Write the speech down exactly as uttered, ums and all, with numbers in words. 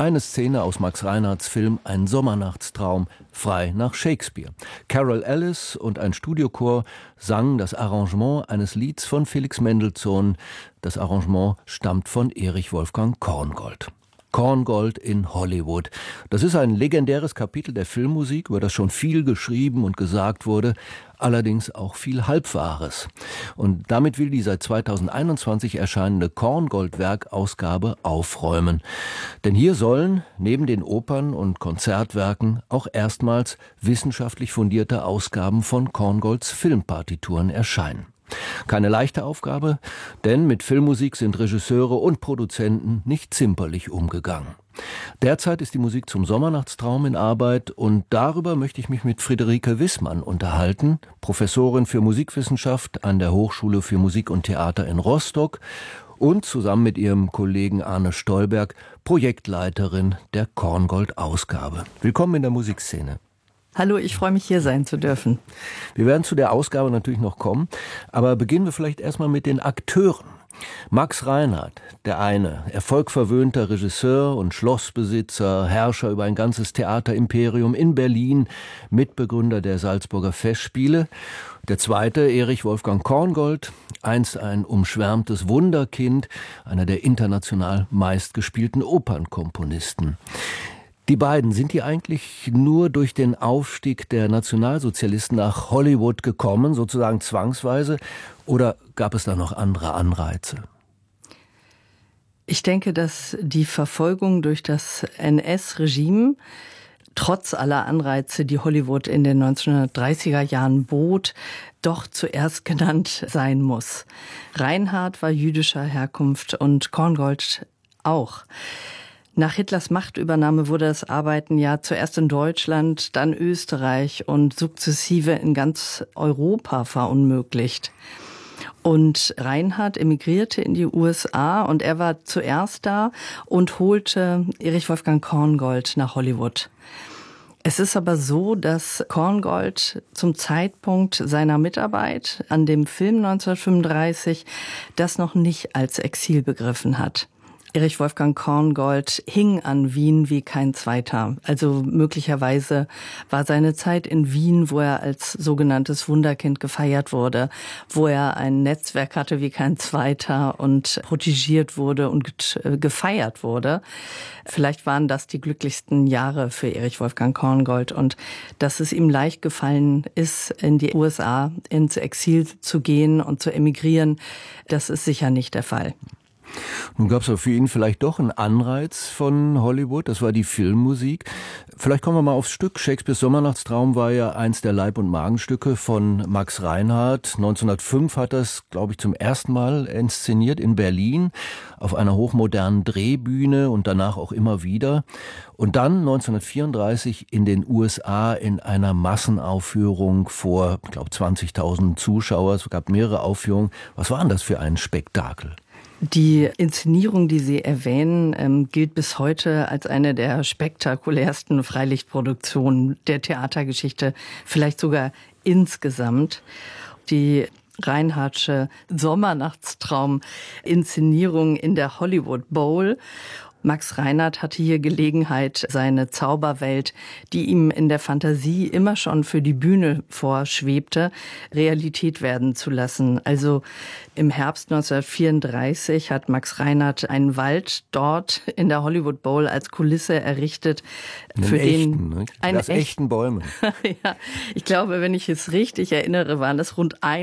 Eine Szene aus Max Reinhardts Film Ein Sommernachtstraum, frei nach Shakespeare. Carol Ellis und ein Studiochor sangen das Arrangement eines Lieds von Felix Mendelssohn. Das Arrangement stammt von Erich Wolfgang Korngold. Korngold in Hollywood. Das ist ein legendäres Kapitel der Filmmusik, über das schon viel geschrieben und gesagt wurde, allerdings auch viel Halbwahres. Und damit will die seit zweitausendeinundzwanzig erscheinende Korngold-Werk-Ausgabe aufräumen. Denn hier sollen neben den Opern und Konzertwerken auch erstmals wissenschaftlich fundierte Ausgaben von Korngolds Filmpartituren erscheinen. Keine leichte Aufgabe, denn mit Filmmusik sind Regisseure und Produzenten nicht zimperlich umgegangen. Derzeit ist die Musik zum Sommernachtstraum in Arbeit und darüber möchte ich mich mit Friederike Wissmann unterhalten, Professorin für Musikwissenschaft an der Hochschule für Musik und Theater in Rostock und zusammen mit ihrem Kollegen Arne Stolberg Projektleiterin der Korngold-Ausgabe. Willkommen in der Musikszene. Hallo, ich freue mich, hier sein zu dürfen. Wir werden zu der Ausgabe natürlich noch kommen, aber beginnen wir vielleicht erstmal mit den Akteuren. Max Reinhardt, der eine, erfolgverwöhnter Regisseur und Schlossbesitzer, Herrscher über ein ganzes Theaterimperium in Berlin, Mitbegründer der Salzburger Festspiele. Der zweite, Erich Wolfgang Korngold, einst ein umschwärmtes Wunderkind, einer der international meistgespielten Opernkomponisten. Die beiden, sind die eigentlich nur durch den Aufstieg der Nationalsozialisten nach Hollywood gekommen, sozusagen zwangsweise, oder gab es da noch andere Anreize? Ich denke, dass die Verfolgung durch das N S-Regime trotz aller Anreize, die Hollywood in den neunzehnhundertdreißiger Jahren bot, doch zuerst genannt sein muss. Reinhardt war jüdischer Herkunft und Korngold auch. Nach Hitlers Machtübernahme wurde das Arbeiten ja zuerst in Deutschland, dann Österreich und sukzessive in ganz Europa verunmöglicht. Und Reinhardt emigrierte in die U S A und er war zuerst da und holte Erich Wolfgang Korngold nach Hollywood. Es ist aber so, dass Korngold zum Zeitpunkt seiner Mitarbeit an dem Film neunzehnhundertfünfunddreißig das noch nicht als Exil begriffen hat. Erich Wolfgang Korngold hing an Wien wie kein zweiter. Also möglicherweise war seine Zeit in Wien, wo er als sogenanntes Wunderkind gefeiert wurde, wo er ein Netzwerk hatte wie kein zweiter und protegiert wurde und gefeiert wurde. Vielleicht waren das die glücklichsten Jahre für Erich Wolfgang Korngold und dass es ihm leicht gefallen ist, in die U S A ins Exil zu gehen und zu emigrieren, das ist sicher nicht der Fall. Nun gab es für ihn vielleicht doch einen Anreiz von Hollywood, das war die Filmmusik. Vielleicht kommen wir mal aufs Stück. Shakespeares Sommernachtstraum war ja eins der Leib- und Magenstücke von Max Reinhardt. neunzehnhundertfünf hat er es, glaube ich, zum ersten Mal inszeniert in Berlin auf einer hochmodernen Drehbühne und danach auch immer wieder. Und dann neunzehnhundertvierunddreißig in den U S A in einer Massenaufführung vor, ich glaube, zwanzigtausend Zuschauer. Es gab mehrere Aufführungen. Was war denn das für ein Spektakel? Die Inszenierung, die Sie erwähnen, ähm, gilt bis heute als eine der spektakulärsten Freilichtproduktionen der Theatergeschichte, vielleicht sogar insgesamt. Die Reinhardtsche Sommernachtstraum-Inszenierung in der Hollywood Bowl. Max Reinhardt hatte hier Gelegenheit, seine Zauberwelt, die ihm in der Fantasie immer schon für die Bühne vorschwebte, Realität werden zu lassen. Also im Herbst neunzehnhundertvierunddreißig hat Max Reinhardt einen Wald dort in der Hollywood Bowl als Kulisse errichtet. Einen für echten, den ne? einen Das echten Bäume. Ja, ich glaube, wenn ich es richtig erinnere, waren das rund ein